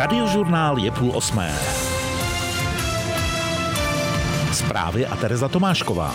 Radiožurnál je 7:30. Zprávy a Tereza Tomášková.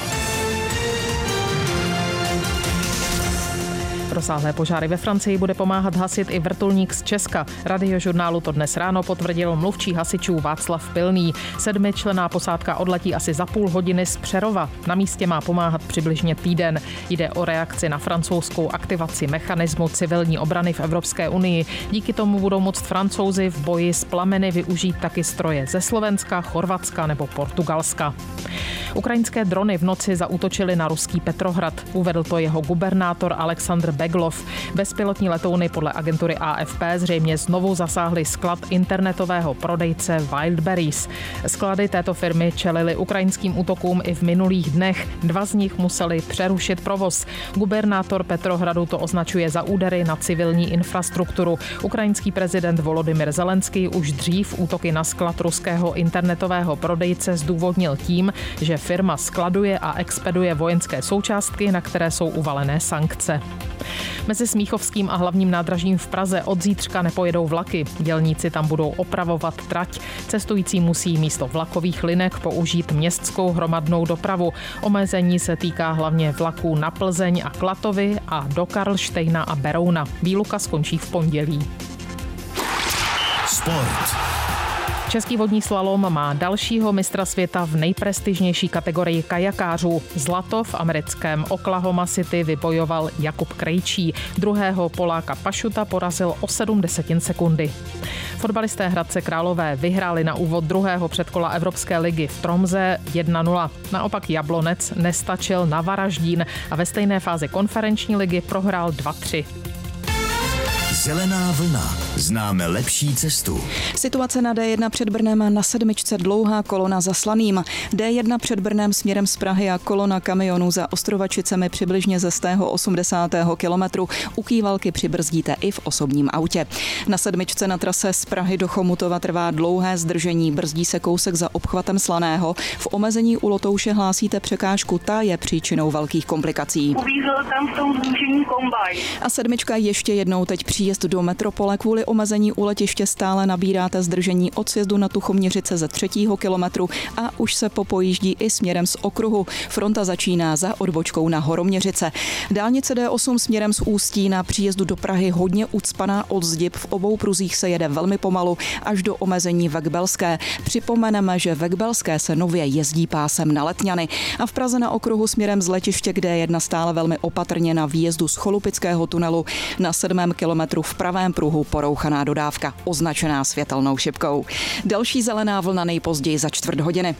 Rozsáhlé požáry ve Francii bude pomáhat hasit i vrtulník z Česka. Radiožurnálu to dnes ráno potvrdil mluvčí hasičů Václav Pilný. 7členná posádka odletí asi za půl hodiny z Přerova. Na místě má pomáhat přibližně týden. Jde o reakci na francouzskou aktivaci mechanismu civilní obrany v Evropské unii. Díky tomu budou moct Francouzi v boji s plameny využít taky stroje ze Slovenska, Chorvatska nebo Portugalska. Ukrajinské drony v noci zaútočily na ruský Petrohrad. Uvedl to jeho gubernátor Alexandr Beglov. Bezpilotní letouny podle agentury AFP zřejmě znovu zasáhly sklad internetového prodejce Wildberries. Sklady této firmy čelily ukrajinským útokům i v minulých dnech. 2 z nich museli přerušit provoz. Gubernátor Petrohradu to označuje za údery na civilní infrastrukturu. Ukrajinský prezident Volodymyr Zelenský už dřív útoky na sklad ruského internetového prodejce zdůvodnil tím, že firma skladuje a expeduje vojenské součástky, na které jsou uvalené sankce. Mezi Smíchovským a Hlavním nádražím v Praze od zítřka nepojedou vlaky. Dělníci tam budou opravovat trať. Cestující musí místo vlakových linek použít městskou hromadnou dopravu. Omezení se týká hlavně vlaků na Plzeň a Klatovy a do Karlštejna a Berouna. Výluka skončí v pondělí. Sport. Český vodní slalom má dalšího mistra světa v nejprestižnější kategorii kajakářů. Zlato v americkém Oklahoma City vybojoval Jakub Krejčí. Druhého Poláka Pašuta porazil o 0,7 sekundy. Fotbalisté Hradce Králové vyhráli na úvod druhého předkola Evropské ligy v Tromsø 1-0. Naopak Jablonec nestačil na Varaždín a ve stejné fázi konferenční ligy prohrál 2-3. Zelená vlna. Známe lepší cestu. Situace na D1 před Brnem, na 7 dlouhá kolona za Slaným. D1 před Brnem směrem z Prahy a kolona kamionů za Ostrovačicemi přibližně ze 180. kilometru. U Kývalky přibrzdíte i v osobním autě. Na 7 na trase z Prahy do Chomutova trvá dlouhé zdržení. Brzdí se kousek za obchvatem Slaného. V omezení u Lotouše hlásíte překážku, ta je příčinou velkých komplikací. Uvízl tam v tom zúžení kombajn. A 7 ještě jednou teď příjezd do metropole. Kvůli omezení u letiště stále nabíráte zdržení od sjezdu na Tuchoměřice ze 3. kilometru a už se popojíždí i směrem z okruhu. Fronta začíná za odbočkou na Horoměřice. Dálnice D8 směrem z Ústí na příjezdu do Prahy hodně ucpaná od Zdib. V obou pruzích se jede velmi pomalu až do omezení Vekbelské. Připomeneme, že Vekbelské se nově jezdí pásem na Letňany. A v Praze na okruhu směrem z letiště, kde je jedna stále velmi opatrně na výjezdu z Cholupického tunelu na 7. kilometru v pravém pruhu porouchaná dodávka, označená světelnou šipkou. Další zelená vlna nejpozději za 4 hodiny.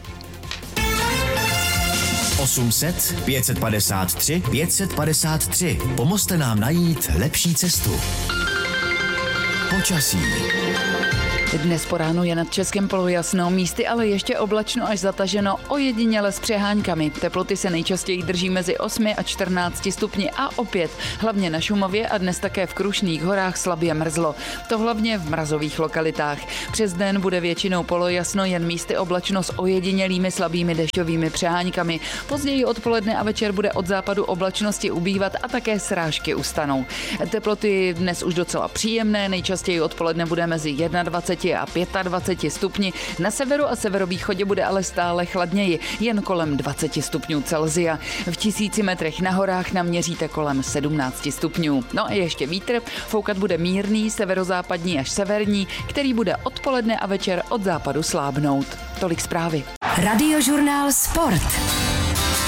800 553 553. Pomozte nám najít lepší cestu. Počasí. Dnes po ránu je nad Českem polojasno, místy ale ještě oblačno až zataženo, ojediněle s přeháňkami. Teploty se nejčastěji drží mezi 8 a 14 stupni a opět, hlavně na Šumavě a dnes také v Krušných horách slabě mrzlo. To hlavně v mrazových lokalitách. Přes den bude většinou polojasno, jen místy oblačno s ojedinělými slabými dešťovými přeháňkami. Později odpoledne a večer bude od západu oblačnosti ubývat a také srážky ustanou. Teploty dnes už docela příjemné, nejčastěji odpoledne bude mezi 21 a 25 stupni. Na severu a severovýchodě bude ale stále chladněji, jen kolem 20 stupňů Celsia. V 1000 metrech na horách naměříte kolem 17 stupňů. No a ještě vítr, foukat bude mírný, severozápadní až severní, který bude odpoledne a večer od západu slábnout. Tolik zprávy. Radiožurnál Sport.